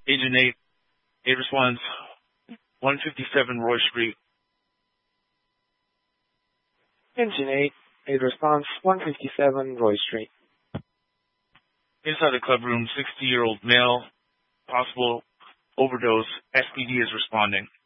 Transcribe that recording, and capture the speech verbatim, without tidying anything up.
Agent eight, eight responds, one fifty-seven Roy Street. Engine eight, eight response, one fifty-seven Roy Street. Inside the club room, sixty-year-old male, possible overdose. S P D is responding.